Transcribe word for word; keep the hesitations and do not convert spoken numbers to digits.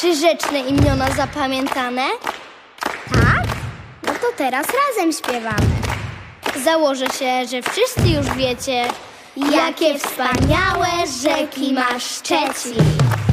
Przyrzeczne imiona zapamiętane? Tak? No to teraz razem śpiewamy. Założę się, że wszyscy już wiecie, Jakie wspaniałe rzeki ma Szczecin.